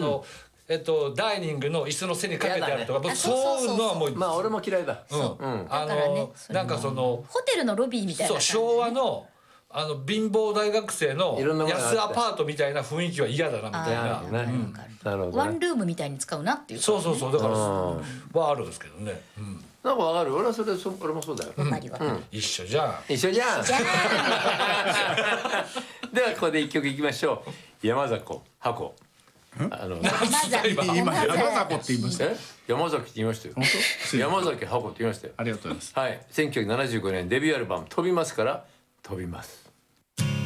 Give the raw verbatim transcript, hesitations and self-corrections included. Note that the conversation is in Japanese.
の、えっと、ダイニングの椅子の背にかけてあるとか、もうそういうのはもう、 まあ俺も嫌いだ。 そう、 うん、 あだからねのなんかそのホテルのロビーみたいなそう昭和のあの貧乏大学生のいろんなものがあって安アパートみたいな雰囲気は嫌だなみたいな、 あーねなるほどね。 ワンルームみたいに使うなっていうそうそうそうだからうんはあるんですけどね、うん、 なんかわかる。俺はそれそ俺もそうだよ。 わかりは一緒じゃん。 一緒じゃん。 じゃではここで一曲いきましょう。山里箱。あのあ山崎今今山崎里って言いました。 え山崎って言いましたよ。 本当？ 山崎箱って言いましたよ。 ありがとうございます。 はい。せんきゅうひゃくななじゅうごねんデビューアルバム飛びますから飛びます。